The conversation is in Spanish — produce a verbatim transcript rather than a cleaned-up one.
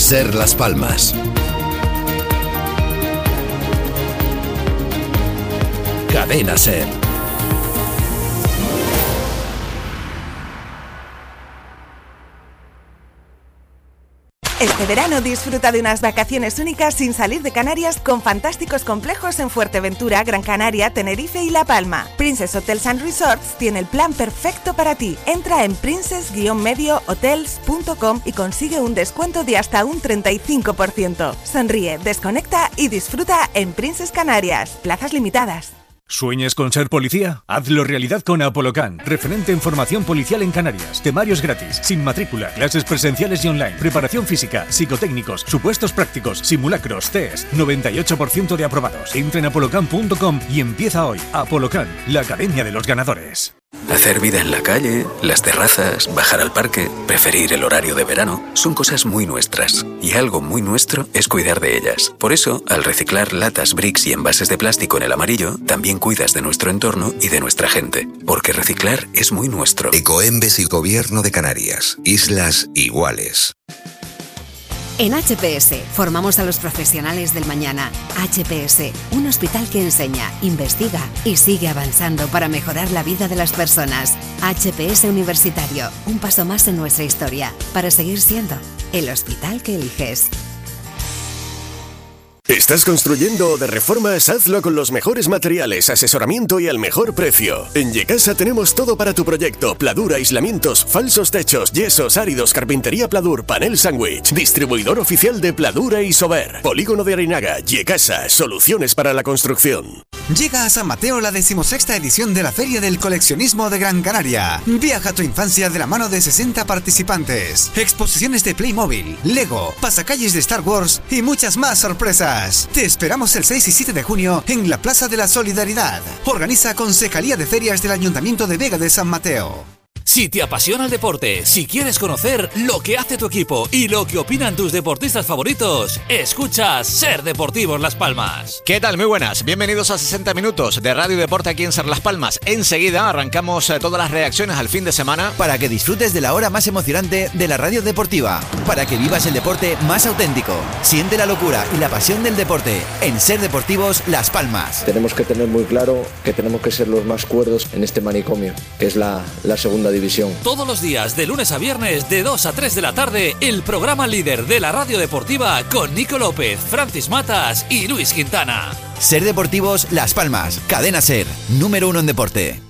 Ser Las Palmas. Cadena Ser. Este verano disfruta de unas vacaciones únicas sin salir de Canarias con fantásticos complejos en Fuerteventura, Gran Canaria, Tenerife y La Palma. Princess Hotels and Resorts tiene el plan perfecto para ti. Entra en princess medio hotels punto com y consigue un descuento de hasta un treinta y cinco por ciento. Sonríe, desconecta y disfruta en Princess Canarias. Plazas limitadas. ¿Sueñas con ser policía? Hazlo realidad con Apolocan, referente en formación policial en Canarias. Temarios gratis, sin matrícula, clases presenciales y online, preparación física, psicotécnicos, supuestos prácticos, simulacros, test, noventa y ocho por ciento de aprobados. Entra en apolocan punto com y empieza hoy. Apolocan, la academia de los ganadores. Hacer vida en la calle, las terrazas, bajar al parque, preferir el horario de verano, son cosas muy nuestras. Y algo muy nuestro es cuidar de ellas. Por eso, al reciclar latas, bricks y envases de plástico en el amarillo, también cuidas de nuestro entorno y de nuestra gente. Porque reciclar es muy nuestro. Ecoembes y Gobierno de Canarias. Islas iguales. En H P S formamos a los profesionales del mañana. H P S, un hospital que enseña, investiga y sigue avanzando para mejorar la vida de las personas. H P S Universitario, un paso más en nuestra historia, para seguir siendo el hospital que eliges. ¿Estás construyendo o de reformas? Hazlo con los mejores materiales, asesoramiento y al mejor precio. En Yecasa tenemos todo para tu proyecto: Pladur, aislamientos, falsos techos, yesos, áridos, carpintería Pladur, panel sándwich. Distribuidor oficial de Pladur e Isover. Polígono de Arenaga. Yecasa, soluciones para la construcción. Llega a San Mateo la decimosexta edición de la Feria del Coleccionismo de Gran Canaria. Viaja a tu infancia de la mano de sesenta participantes. Exposiciones de Playmobil, Lego, pasacalles de Star Wars y muchas más sorpresas. Te esperamos el seis y siete de junio en la Plaza de la Solidaridad. Organiza Concejalía de Ferias del Ayuntamiento de Vega de San Mateo. Si te apasiona el deporte, si quieres conocer lo que hace tu equipo y lo que opinan tus deportistas favoritos, escucha Ser Deportivos Las Palmas. ¿Qué tal? Muy buenas. Bienvenidos a sesenta minutos de Radio y Deporte aquí en Ser Las Palmas. Enseguida arrancamos eh, todas las reacciones al fin de semana. Para que disfrutes de la hora más emocionante de la radio deportiva. Para que vivas el deporte más auténtico. Siente la locura y la pasión del deporte en Ser Deportivos Las Palmas. Tenemos que tener muy claro que tenemos que ser los más cuerdos en este manicomio, que es la, la segunda división. Todos los días, de lunes a viernes, de dos a tres de la tarde, el programa líder de la radio deportiva con Nico López, Francis Matas y Luis Quintana. Ser Deportivos Las Palmas. Cadena Ser, número uno en deporte.